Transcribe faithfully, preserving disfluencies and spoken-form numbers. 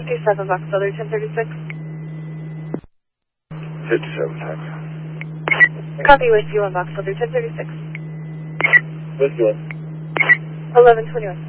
fifty-seven Box Other ten thirty-six. fifty-seven, Taxi. Copy Whiskey one Box Other ten thirty-six. Whiskey one. eleven twenty-one.